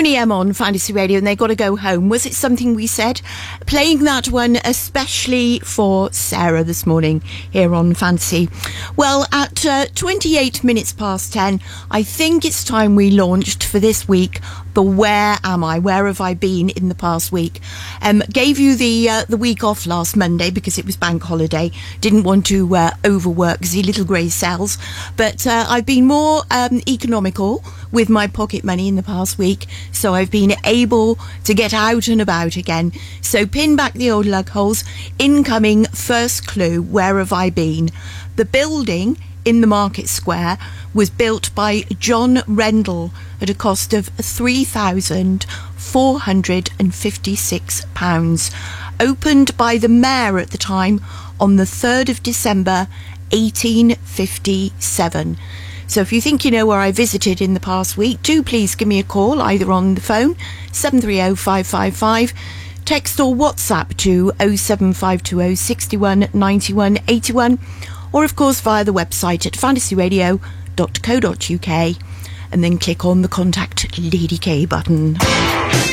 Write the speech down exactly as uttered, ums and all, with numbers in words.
Boney M on Fantasy Radio, and They Gotta Go Home. Was it something we said? Playing that one especially for Sarah this morning here on Fantasy. Well, at uh, twenty-eight minutes past ten, I think it's time we launched for this week the Where Am I? Where have I been in the past week? Um, gave you the uh, the week off last Monday because it was bank holiday. Didn't want to uh, overwork the little grey cells, but uh, I've been more um, economical with my pocket money in the past week, so I've been able to get out and about again. So pin back the old lug holes. Incoming first clue, where have I been? The building in the Market Square was built by John Rendell at a cost of three thousand four hundred fifty-six pounds. Opened by the mayor at the time on the third of December eighteen fifty-seven. So if you think you know where I visited in the past week, do please give me a call, either on the phone, seven three oh five five five, text or WhatsApp to oh seven five two oh six one nine one eight one, or of course via the website at fantasy radio dot co dot uk, and then click on the Contact Lady K button.